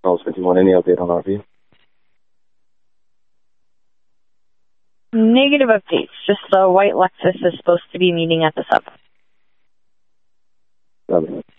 Charles 51. Any update on RV? Negative updates. Just the white Lexus is supposed to be meeting at the sub. Got it.